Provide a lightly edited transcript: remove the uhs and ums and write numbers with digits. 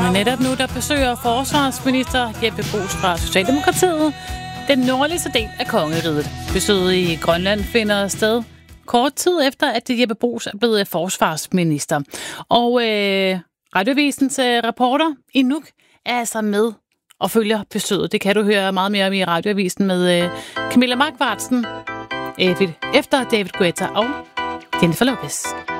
Netop nu, der besøger forsvarsminister Jeppe Bruus fra Socialdemokratiet den nordligste del af kongeriget. Besøget i Grønland finder sted kort tid efter, at Jeppe Bruus er blevet forsvarsminister. Og Radioavisens reporter i Nuuk er altså med og følger besøget. Det kan du høre meget mere om i Radioavisen med Camilla Markvartsen efter David Guetta og Jennifer Lopez.